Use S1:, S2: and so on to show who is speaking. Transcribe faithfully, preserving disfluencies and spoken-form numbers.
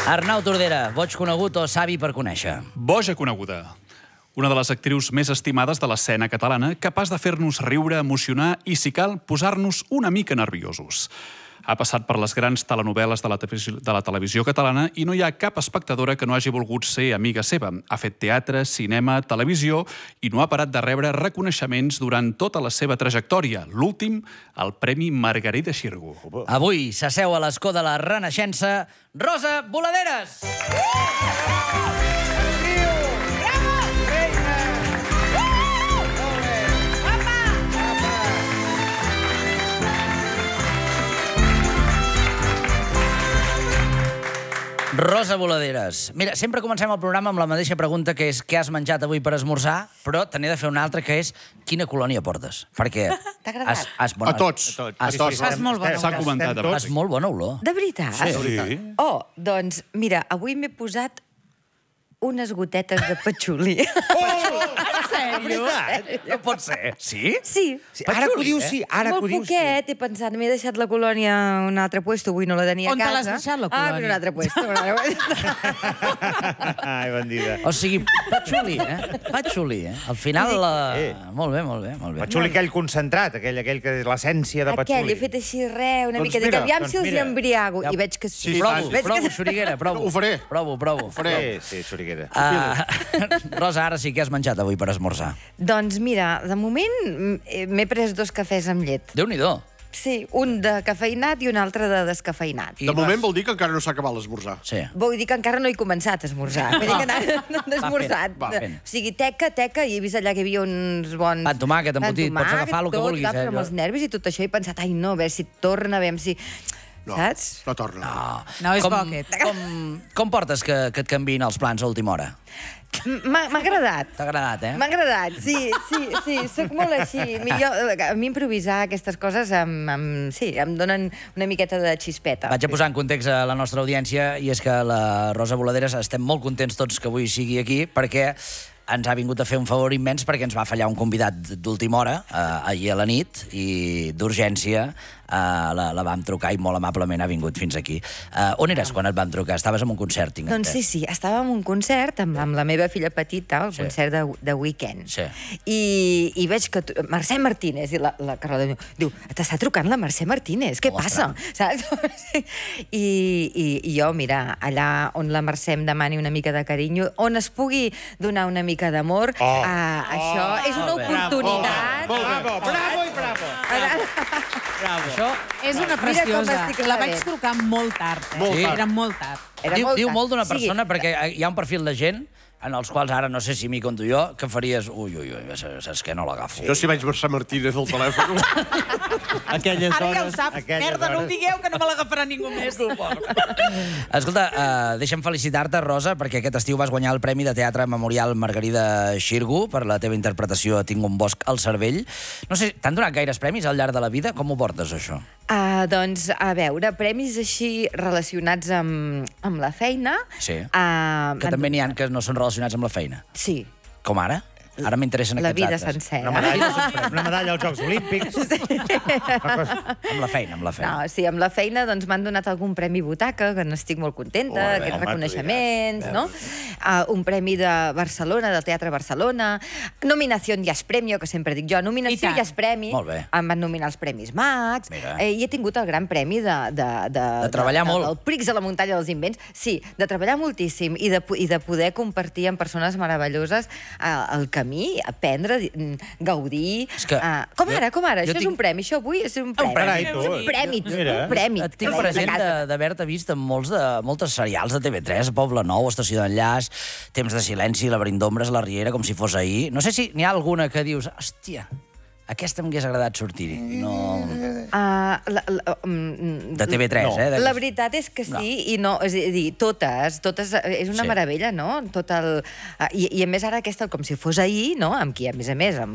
S1: Arnau Tordera, boig conegut o savi per conèixer?
S2: Boja coneguda. Una de les actrius més estimades de l'escena catalana, capaç de fer-nos riure, emocionar i, si cal, posar-nos una mica nerviosos. Ha passat per les grans telenovel·les de la, de la televisió catalana i no hi ha cap espectadora que no hagi volgut ser amiga seva. Ha fet teatre, cinema, televisió i no ha parat de rebre reconeixements durant tota la seva trajectòria. L'últim, el Premi Margarida Xirgu.
S1: Avui s'asseu a l'escó de la Renaixença Rosa Boladeres! Rosa Boladeres. Mira, sempre comencem el programa amb la mateixa pregunta, que és què has menjat avui per esmorzar, però te n'he de fer una altra, que és quina colònia portes? Perquè...
S3: T'ha agradat?
S2: Has, has, bueno, a tots. A tots.
S3: A tots. Fas molt bona olor.
S2: S'ha comentat.
S1: Fas molt bona olor.
S3: De veritat?
S2: Sí.
S3: Oh, doncs, mira, avui m'he posat unes gotetes de patxuli.
S1: Oh! En sèrio? No pot ser. Sí?
S3: Sí.
S4: Sí, ara que ho dius, sí. Ara que ho
S3: Molt
S4: dius, sí.
S3: poquet, he pensat, m'he deixat la colònia a un altre puesto, avui no la tenia a
S5: On te
S3: casa.
S5: l'has deixat, la
S3: Ah,
S5: colònia?
S3: en un altre puesto. en un altre puesto.
S4: Ai, bandida.
S1: O sigui, patxuli, eh? Patxuli, eh? Al final... La...
S4: Eh.
S1: Molt bé, molt bé, molt bé.
S4: Patxuli aquell concentrat, aquell, aquell que és l'essència de
S3: Aquell,
S4: patxuli.
S3: he fet així res, una
S4: Doncs
S3: mica de
S4: mira,
S3: aviam
S4: doncs
S3: si els
S4: mira.
S3: embriago.
S4: Ja-
S3: I veig que sí.
S4: Sí,
S1: Provo,
S3: Veig que
S1: provo,
S3: sí.
S1: Xuriguera, provo.
S6: Ho faré.
S1: Provo, provo.
S6: faré.
S4: Sí, sí, xuriguera.
S1: Uh, Rosa, ara sí que has menjat avui per esmorzar.
S3: Doncs mira, de moment mm, m'he pres dos cafès amb llet.
S1: Déu-n'hi-do.
S3: Sí, un de cafeïnat i un altre de descafeïnat.
S1: I
S6: De moment
S1: vas-
S6: vol dir que encara no s'ha acabat l'esmorzar.
S1: Sí.
S3: Vull dir que encara no he començat a esmorzar. Vull dir que no he esmorzat.
S1: Va fent.
S3: O sigui, teca, teca, i he vist allà que hi havia uns bons...
S1: Pa amb tomàquet, embotit,
S3: Pa amb
S1: pots agafar el que
S3: tot,
S1: vulguis,
S3: clar,
S1: eh,
S3: Però amb
S1: jo-
S3: els nervis i tot això he pensat, ai no, a veure si torna, a veure si...
S6: No,
S3: Saps?
S6: no torna.
S1: No,
S5: No és
S1: com,
S5: bo, aquest.
S1: Com, com portes que, que et canviïn els plans a última hora?
S3: M'ha m'ha agradat.
S1: T'ha agradat, eh?
S3: M'ha agradat, sí, sí, sí, soc molt així. Millor, a mi improvisar aquestes coses em, em, sí, em donen una miqueta de xispeta.
S1: Vaig a posar en context a la nostra audiència, i és que la Rosa Boladeres estem molt contents tots que avui sigui aquí, perquè ens ha vingut a fer un favor immens, perquè ens va fallar un convidat d'última hora, eh, ahir a la nit, i d'urgència eh, la, la vam trucar i molt amablement ha vingut fins aquí. Eh, on eres quan et vam trucar? Estaves en un concert, tinc
S3: Doncs sí,
S1: entès.
S3: sí, estava en un concert amb, amb la meva filla petita, el
S1: Sí.
S3: concert de, de weekend.
S1: Sí.
S3: I, I veig que... Tu, Mercè Martínez, i la, la Carla diu, diu t'està trucant la Mercè Martínez, què passa? Saps? I, i, I jo, mira, allà on la Mercè em demani una mica de carinyo, on es pugui donar una mica d'amor,
S4: Oh.
S3: eh, això és una
S1: Molt bé.
S3: oportunitat.
S4: Bravo, bravo i bravo.
S1: Això
S5: És una
S3: Mira com
S5: preciosa.
S3: estic
S5: La vaig
S3: rebent.
S5: trucar molt tard, eh?
S6: Molt tard.
S5: Era molt tard.
S3: Era
S1: diu,
S3: molt
S1: diu
S3: tard.
S1: molt d'una
S3: O sigui,
S1: persona, perquè hi ha un perfil de gent en els quals ara, no sé si m'hi conto jo, que faries... Ui, ui, ui, saps que no l'agafo.
S6: Jo si veig Mercè Martínez al telèfon...
S4: Aquelles
S5: Ara ja ho
S4: hores...
S5: saps.
S4: aquelles
S5: Merda, no ho
S4: hores.
S5: digueu, que no me l'agafarà ningú més.
S1: Escolta, uh, deixa'm felicitar-te, Rosa, perquè aquest estiu vas guanyar el Premi de Teatre Memorial Margarida Xirgu per la teva interpretació a Tinc un bosc al cervell. No sé, t'han donat gaires premis al llarg de la vida? Com ho portes, això?
S3: Uh, doncs, a veure, premis així relacionats amb, amb la feina...
S1: Sí.
S3: Uh,
S1: Que també n'hi ha que no són relacionats amb la feina.
S3: Sí,
S1: Com ara? Ara m'interessen
S3: la
S1: aquests
S3: vida
S1: altres.
S3: sencera.
S4: Una medalla, una medalla als Jocs Olímpics.
S1: Amb la feina, amb la feina.
S3: No, sí, amb la feina doncs, m'han donat algun premi butaca, que n'estic molt contenta,
S1: Molt bé,
S3: aquests
S4: home,
S3: reconeixements, no? Uh, un premi de Barcelona, del Teatre Barcelona, nominació Jazz Premio, que sempre dic jo,
S5: I
S3: nominació
S5: tant.
S3: Jazz Premi,
S1: Molt bé.
S3: em van nominar els Premis Max,
S1: Mira.
S3: eh, i he tingut el gran premi de... De, de,
S1: De treballar
S3: de,
S1: molt.
S3: Del Prix de la muntanya dels invents. Sí, de treballar moltíssim i de, i de poder compartir amb persones meravelloses uh, el camí, aprendre, di- gaudir...
S1: És que
S3: uh, com
S1: jo-
S3: ara, com ara?
S1: jo
S3: Això és
S1: tinc-
S3: un premi, això avui és un premi.
S4: Carai, tu.
S3: Un premi,
S4: Mira.
S3: un premi.
S1: Et tinc
S3: Que veus a
S1: present
S3: casa.
S1: de- d'haver-te vist en molts de, moltes serials de T V tres, Poble Nou, Estació d'Enllaç, Temps de silenci, Laberint d'ombres, La Riera, com si fos ahir. No sé si n'hi ha alguna que dius, hòstia, aquesta m'hagués agradat sortir-hi. No...
S3: Ah, la, la, mm,
S1: De T V tres,
S4: No.
S1: eh? De...
S3: La veritat és que sí, no. i no, és a dir, totes, totes, eh, és una
S1: Sí.
S3: meravella, no? Tot el, ah, i, I a més ara aquesta, com si fos ahir, no? Amb qui, a més a més, amb